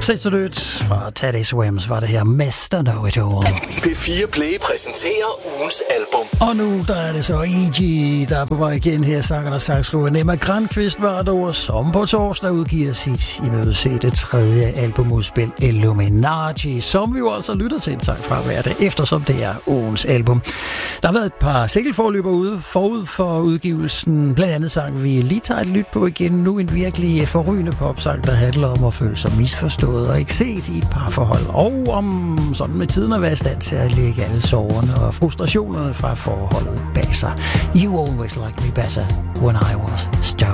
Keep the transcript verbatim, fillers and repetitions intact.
Sisterlyt fra Teddy Swims var det her Mister Know It All. P fire Play præsenterer ugens album. Og nu der er det så E G, der er på vej igen her, sangeren og sangskriver Emma Granqvist Vardor, som på torsdag udgiver sit imødesete tredje albumudspil Illuminati, som vi jo altså lytter til en sang fra hver dag, eftersom det er ugens album. Der har været et par single-forløber ude forud for udgivelsen, blandt andet sang vi lige tager et lyt på igen, nu en virkelig forrygende popsang, der handler om at føle sig misforstået og ikke set i et parforhold, og om sådan med tiden at være i stand til at lægge alle sorgerne og frustrationerne fra forholdet bag sig. You always liked me better when I was stoned.